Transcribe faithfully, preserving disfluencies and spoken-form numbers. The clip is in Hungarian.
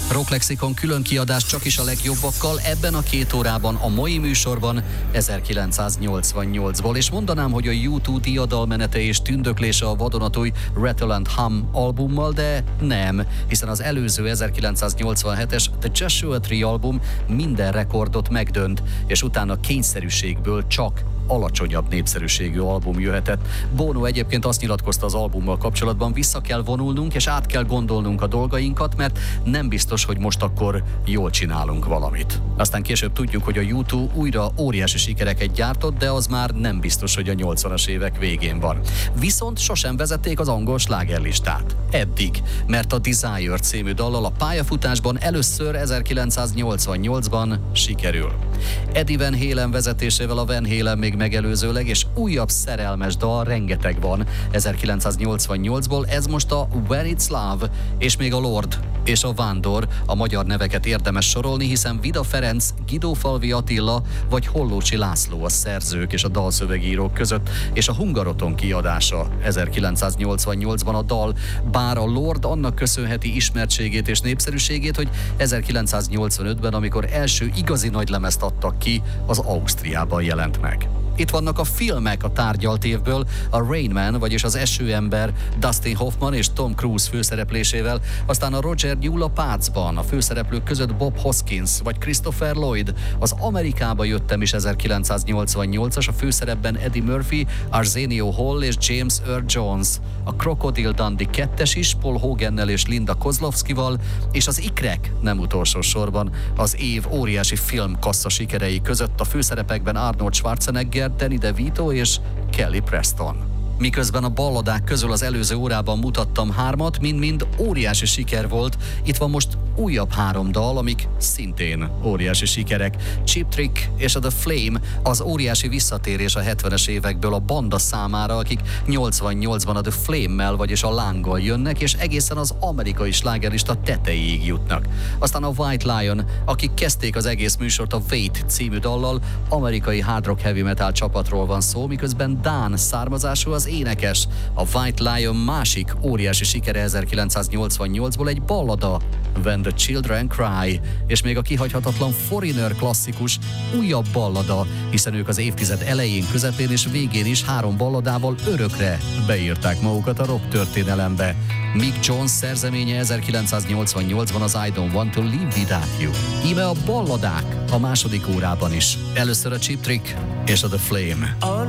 Rock Lexikon külön kiadás csak is a legjobbakkal ebben a két órában a mai műsorban ezerkilencszáznyolcvannyolcból, és mondanám, hogy a U kettő diadalmenete és tündöklése a vadonatúj Rattle and Hum albummal, de nem, hiszen az előző ezerkilencszáznyolcvanhetes The Joshua Tree album minden rekordot megdönt, és utána kényszerűségből csak alacsonyabb népszerűségű album jöhetett. Bono egyébként azt nyilatkozta az albummal kapcsolatban, vissza kell vonulnunk és át kell gondolnunk a dolgainkat, mert nem biztos, hogy most akkor jól csinálunk valamit. Aztán később tudjuk, hogy a U kettő újra óriási sikereket gyártott, de az már nem biztos, hogy a nyolcvanas évek végén van. Viszont sosem vezették az angol slágerlistát. Eddig, mert a Desire című dallal a pályafutásban először ezerkilencszáznyolcvannyolcban sikerül. Eddie Van Halen vezetésével a Van Halen még megelőzőleg, és újabb szerelmes dal rengeteg van ezerkilencszáznyolcvannyolcból, ez most a When It's Love, és még a Lord és a Vándor, a magyar neveket érdemes sorolni, hiszen Vida Ferenc, Guido-Falvi Attila vagy Hollócsi László a szerzők és a dalszövegírók között, és a Hungaroton kiadása ezerkilencszáznyolcvannyolcban a dal, bár a Lord annak köszönheti ismertségét és népszerűségét, hogy ezerkilencszáznyolcvanötben, amikor első igazi nagylemezt adtak ki, az Ausztriában jelent meg. Itt vannak a filmek a tárgyalt évből, a Rain Man, vagyis az Esőember Dustin Hoffman és Tom Cruise főszereplésével, aztán a Roger Newell a Pácban, a főszereplők között Bob Hoskins vagy Christopher Lloyd, az Amerikába jöttem is ezerkilencszáznyolcvannyolcas, a főszerepben Eddie Murphy, Arsenio Hall és James Earl Jones, a Crocodile Dundee kettes is, Paul Hogannel és Linda Kozlovskival, és az Ikrek nem utolsó sorban az év óriási filmkassza sikerei között, a főszerepekben Arnold Schwarzenegger, Danny DeVito és Kelly Preston. Miközben a balladák közül az előző órában mutattam hármat, mind-mind óriási siker volt, itt van most újabb három dal, amik szintén óriási sikerek. Cheap Trick és a The Flame az óriási visszatérés a hetvenes évekből a banda számára, akik nyolcvannyolcban a The Flame-mel, vagyis a lánggal jönnek, és egészen az amerikai slágerlista tetejéig jutnak. Aztán a White Lion, akik kezdték az egész műsort a Wait című dallal, amerikai hard rock heavy metal csapatról van szó, miközben dán származású az énekes. A White Lion másik óriási sikere ezerkilencszáznyolcvannyolcból egy ballada, When the Children Cry, és még a kihagyhatatlan Foreigner klasszikus újabb ballada, hiszen ők az évtized elején, közepén és végén is három balladával örökre beírták magukat a rock történelembe. Mick Jones szerzeménye ezerkilencszáznyolcvannyolcban az I Don't Want to Live Without You. Íme a balladák a második órában is. Először a Cheap Trick és a The Flame.